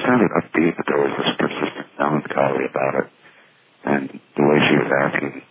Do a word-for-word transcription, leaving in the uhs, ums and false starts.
sounded upbeat, but there was this persistent melancholy about it. And the way she was asking